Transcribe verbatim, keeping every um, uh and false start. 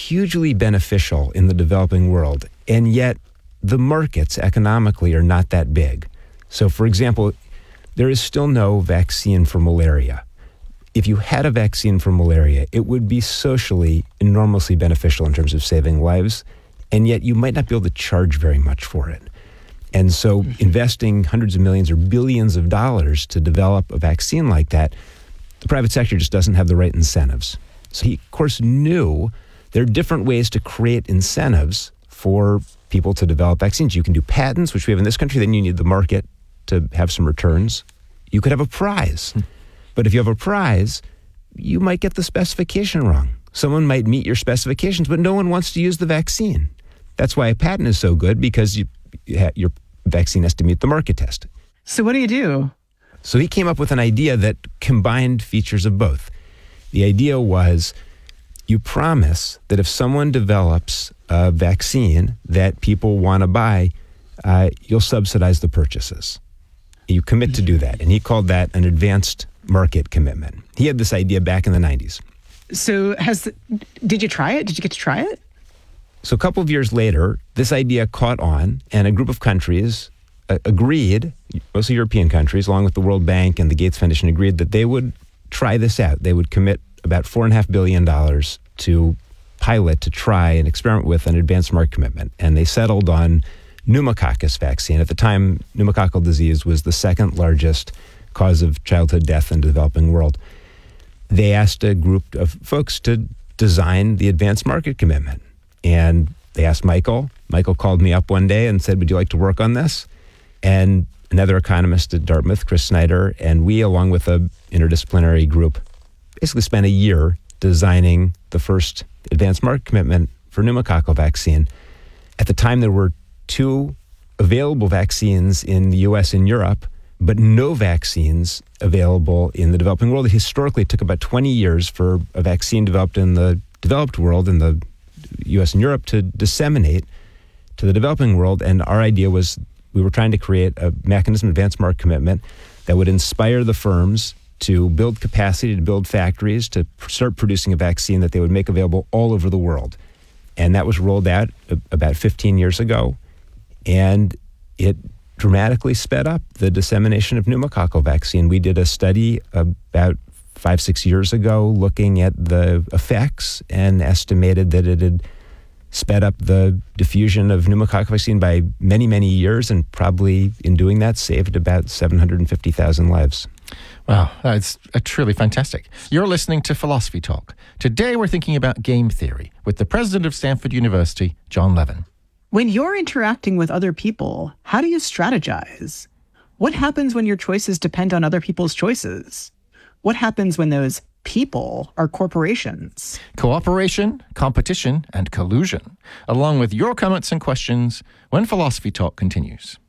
hugely beneficial in the developing world, and yet the markets economically are not that big. So, for example, there is still no vaccine for malaria. If you had a vaccine for malaria, it would be socially enormously beneficial in terms of saving lives, and yet you might not be able to charge very much for it. And so mm-hmm. investing hundreds of millions or billions of dollars to develop a vaccine like that, the private sector just doesn't have the right incentives. So he, of course, knew there are different ways to create incentives for people to develop vaccines. You can do patents, which we have in this country, then you need the market to have some returns. You could have a prize. Mm-hmm. But if you have a prize, you might get the specification wrong. Someone might meet your specifications, but no one wants to use the vaccine. That's why a patent is so good, because you, your vaccine has to meet the market test. So what do you do? So he came up with an idea that combined features of both. The idea was you promise that if someone develops a vaccine that people want to buy, uh, you'll subsidize the purchases. You commit to do that. And he called that an advanced market commitment. He had this idea back in the nineties. So has did you try it? Did you get to try it? So a couple of years later, this idea caught on, and a group of countries uh, agreed, mostly European countries, along with the World Bank and the Gates Foundation, agreed that they would try this out. They would commit about four point five billion dollars to pilot, to try and experiment with an advanced market commitment. And they settled on pneumococcus vaccine. At the time, pneumococcal disease was the second largest cause of childhood death in the developing world. They asked a group of folks to design the advanced market commitment. And they asked Michael. Michael called me up one day and said, would you like to work on this? And another economist at Dartmouth, Chris Snyder, and we, along with an interdisciplinary group, basically spent a year designing the first advanced market commitment for pneumococcal vaccine. At the time, there were two available vaccines in the U S and Europe, but no vaccines available in the developing world. It historically took about twenty years for a vaccine developed in the developed world, in the U S and Europe, to disseminate to the developing world. And our idea was we were trying to create a mechanism, advanced market commitment, that would inspire the firms to build capacity, to build factories, to start producing a vaccine that they would make available all over the world. And that was rolled out about fifteen years ago. And it dramatically sped up the dissemination of pneumococcal vaccine. We did a study about five, six years ago looking at the effects and estimated that it had sped up the diffusion of pneumococcal vaccine by many, many years, and probably in doing that saved about seven hundred fifty thousand lives. Wow, that's uh, truly fantastic. You're listening to Philosophy Talk. Today we're thinking about game theory with the president of Stanford University, John Levin. When you're interacting with other people, how do you strategize? What happens when your choices depend on other people's choices? What happens when those people are corporations? Cooperation, competition, and collusion, along with your comments and questions when Philosophy Talk continues.